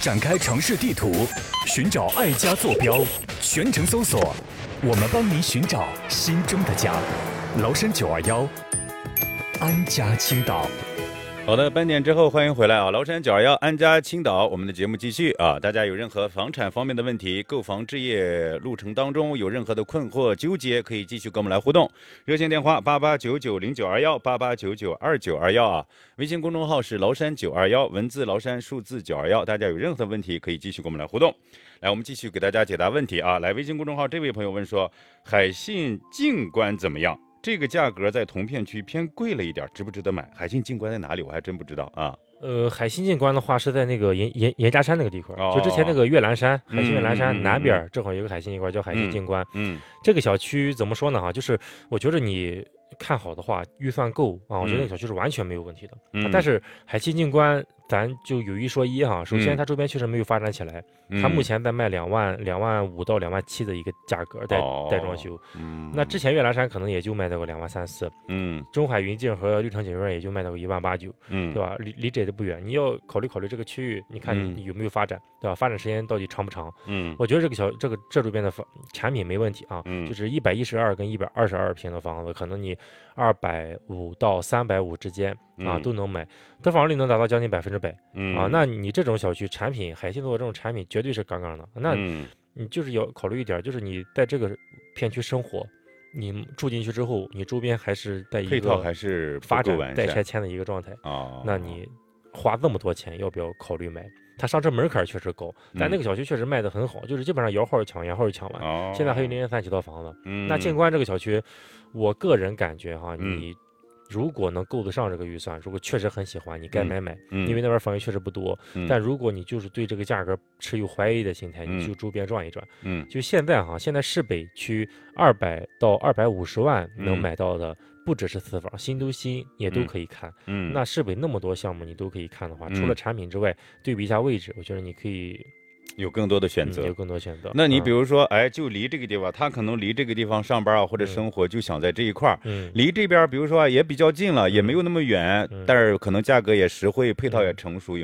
展开城市地图，寻找爱家坐标，全程搜索，我们帮您寻找心中的家。崂山921，安家青岛。 好的，半点之后欢迎回来啊！崂山921安家青岛，我们的节目继续啊！大家有任何房产方面的问题，购房置业路程当中有任何的困惑纠结，可以继续跟我们来互动。热线电话88990921，88992921啊！微信公众号是崂山921，文字崂山，数字921。大家有任何问题可以继续跟我们来互动。来，我们继续给大家解答问题啊！来，微信公众号这位朋友问说，海信静观怎么样？这个价格在同片区偏贵了一点，值不值得买？海信静观在哪里？我还真不知道啊。 海信静观的话是在那个严家山那个地方，就之前那个岳兰山，海信岳兰山南边正好有个海信静观，叫海信静观。这个小区怎么说呢？哈，就是我觉得你看好的话，预算够啊，我觉得那个小区是完全没有问题的。但是海信静观，咱就有一说一哈，首先它周边确实没有发展起来，它目前在卖25000到27000的一个价格带装修。那之前岳兰山可能也就卖到个23000，中海云境和绿城锦润也就卖到个18900，对吧？离这都不远。你要考虑这个区域，你看你有没有发展，对吧？发展时间到底长不长？我觉得这周边的产品没问题啊，就是112跟122平的房子，可能你250到350之间啊都能买，得房率能达到将近100%啊。那你这种小区产品，海信做的这种产品绝对是杠杠的。那你就是要考虑一点，就是你在这个片区生活，你住进去之后，你周边还是在一个配套还是发展待拆迁的一个状态那你花这么多钱，要不要考虑买？它上车门槛确实高，但那个小区确实卖的很好，就是基本上摇号抢完，现在还有003几套房子。那静观这个小区，我个人感觉哈，你如果能够得上这个预算，如果确实很喜欢，你该买，因为那边房源确实不多。但如果你就是对这个价格持有怀疑的心态，你就周边转一转。就现在市北区200到250万能买到的。不只是私房，新都心也都可以看。那市北那么多项目你都可以看的话，除了产品之外，对比一下位置，我觉得你可以有更多的选择。 那你比如说，就离这个地方，他可能离这个地方上班或者生活，就想在这一块儿。离这边，比如说也比较近了，也没有那么远，但是可能价格也实惠，配套也成熟。